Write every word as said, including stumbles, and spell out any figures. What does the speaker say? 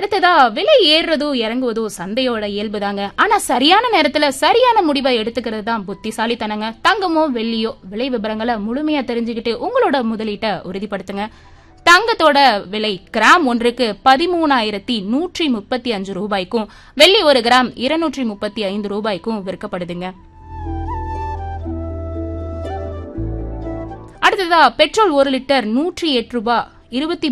அடுத்ததா விலை ஏறுறதோ இறங்குவதோ சந்தையோட இயல்பு தாங்க. ஆனா சரியான நேரத்துல சரியான முடிவை எடுத்துக்கிறது தான் புத்திசாலித்தனங்க. தங்கமோ வெள்ளியோ விலை விவரங்களை முழுமையா தெரிஞ்சுக்கிட்டு உங்களோட முதலீட்டை உறுதிப்படுத்துங்க. தங்கத்தோட விலை கிராம் ஒன்றுக்கு பதிமூணாயிரத்தி நூற்றி முப்பத்தி அஞ்சு ரூபாய்க்கும் வெள்ளி ஒரு கிராம் இருநூற்றி முப்பத்தி ஐந்து ரூபாய்க்கும் விற்கப்படுதுங்க. அடுத்ததா பெட்ரோல் ஒரு லிட்டர் நூற்றி எட்டு ரூபாய் இருபத்தி